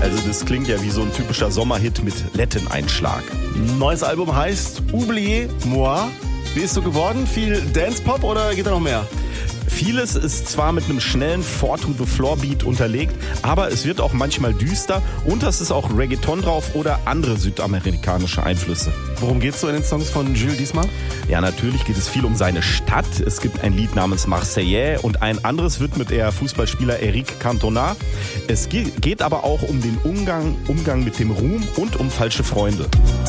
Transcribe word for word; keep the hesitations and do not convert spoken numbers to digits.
Also das klingt ja wie so ein typischer Sommerhit mit Latin-Einschlag. Neues Album heißt Oubliez Moi. Wie ist so geworden? Viel Dance-Pop oder geht da noch mehr? Vieles ist zwar mit einem schnellen Four-to-the-Floor-Beat unterlegt, aber es wird auch manchmal düster und es ist auch Reggaeton drauf oder andere südamerikanische Einflüsse. Worum geht's so in den Songs von Jules diesmal? Ja, natürlich geht es viel um seine Stadt. Es gibt ein Lied namens Marseillais und ein anderes widmet er Fußballspieler Eric Cantona. Es geht aber auch um den Umgang, Umgang mit dem Ruhm und um falsche Freunde.